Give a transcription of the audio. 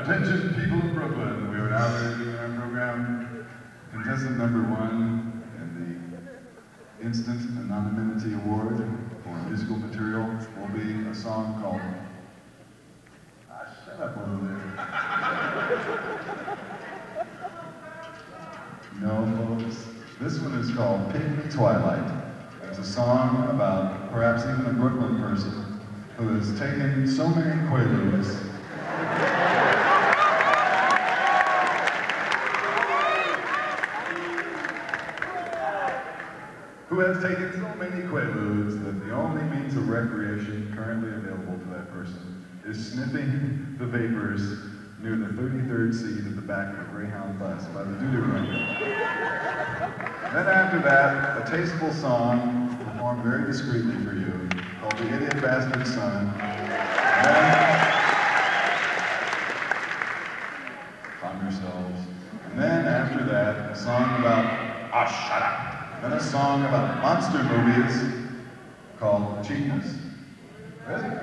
Attention, people of Brooklyn. We are now ready to begin our program. Contestant number 1 in the Instant Anonymity Award for musical material will be a song called... shut up over there. No, folks. This one is called Pygmy Twilight. It's a song about perhaps even a Brooklyn person who has taken so many Quaaludes that the only means of recreation currently available to that person is sniffing the vapors near the 33rd seat at the back of a Greyhound bus by the doo-doo runner. Then after that, a tasteful song performed very discreetly for you called The Idiot Bastard Son. Calm yourselves. And then after that, a song about, shut up. Then a song about monster movies called Cheapness. Ready?